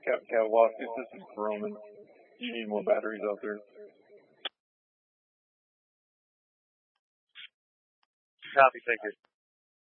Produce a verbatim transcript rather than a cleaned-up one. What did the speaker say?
Captain Catawascus, this is Roman. You need more batteries out there. Copy, thank you.